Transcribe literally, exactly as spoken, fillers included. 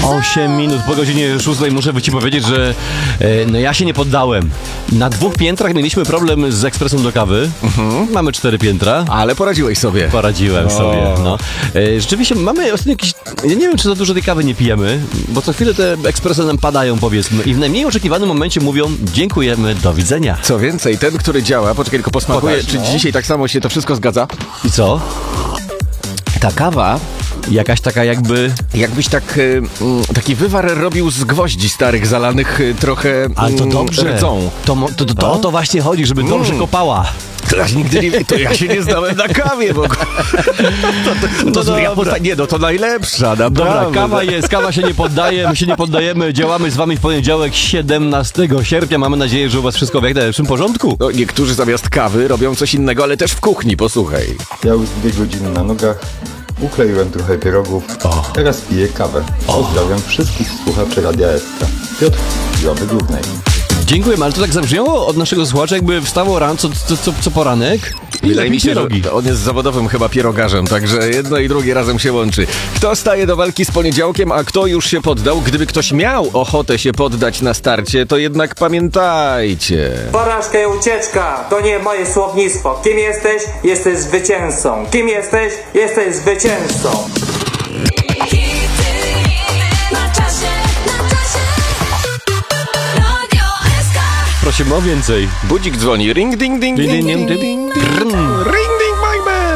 osiem minut po godzinie szóstej muszę ci powiedzieć, że e, no ja się nie poddałem. Na dwóch piętrach mieliśmy problem z ekspresem do kawy. Mhm. Mamy cztery piętra. Ale poradziłeś sobie. Poradziłem o. sobie, no. E, rzeczywiście mamy ostatnio jakieś... Ja nie wiem, czy za dużo tej kawy nie pijemy, bo co chwilę te ekspresy nam padają, powiedzmy. I w najmniej oczekiwanym momencie mówią dziękujemy, do widzenia. Co więcej, ten, który działa, poczekaj, tylko posmakuję, Pokaż, czy no. dzisiaj tak samo się to wszystko zgadza? I co? Ta kawa... Jakaś taka jakby... Jakbyś tak, y, taki wywar robił z gwoździ starych, zalanych y, trochę mm, Ale to dobrze. rdzą. To, to, to, to o to właśnie chodzi, żeby dobrze mm. kopała. To ja nigdy nie to ja się nie znałem na kawie, bo... to, to, to, to ja posta- nie, no to najlepsza, naprawdę. Dobra, kawa jest, kawa się nie poddaje, my się nie poddajemy, działamy z wami w poniedziałek, siedemnastego sierpnia. Mamy nadzieję, że u was wszystko w jak najlepszym porządku. No, niektórzy zamiast kawy robią coś innego, ale też w kuchni, posłuchaj. Ja już dwie godziny na nogach. Ukleiłem trochę pierogów, o. teraz piję kawę. Pozdrawiam wszystkich słuchaczy Radia Ekstra. Piotr, Jowy Górnej. Dziękuję, ale to tak zabrzmiało od naszego słuchacza, jakby wstało rano co, co, co, co poranek. Wydaje mi się, że on jest zawodowym chyba pierogarzem, także jedno i drugie razem się łączy. Kto staje do walki z poniedziałkiem, a kto już się poddał? Gdyby ktoś miał ochotę się poddać na starcie, to jednak pamiętajcie. Porażka i ucieczka to nie moje słownictwo. Kim jesteś? Jesteś zwycięzcą. Kim jesteś? Jesteś zwycięzcą. Prosimy o więcej. Budzik dzwoni. Ring, ding, ding, ding, ding, ding, ding, ding, ding. Ring.